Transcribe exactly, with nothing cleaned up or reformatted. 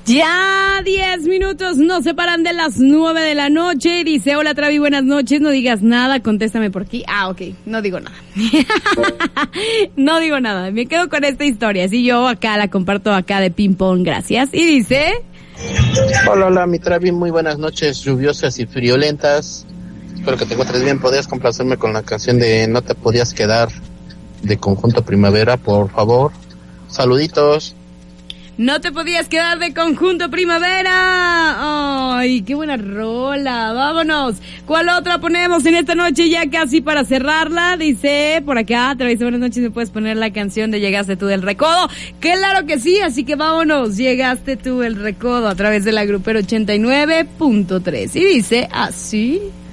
Ya diez minutos nos separan de las nueve de la noche. Dice, hola Travi, buenas noches. No digas nada, contéstame por aquí. Ah, ok, no digo nada. No digo nada, me quedo con esta historia. Así yo acá la comparto acá de ping pong, gracias. Y dice... Hola, hola, mi Travi, muy buenas noches, lluviosas y friolentas. Espero que te encuentres bien. ¿Podrías complacerme con la canción de No te podías quedar de Conjunto Primavera, por favor? Saluditos. No te podías quedar de Conjunto Primavera. Ay, qué buena rola. Vámonos. ¿Cuál otra ponemos en esta noche ya casi para cerrarla? Dice por acá, Travis, buenas noches, ¿me puedes poner la canción de Llegaste tú del Recodo? Claro que sí, así que vámonos. Llegaste tú del Recodo a través de la Grupero ochenta y nueve punto tres. Y dice así...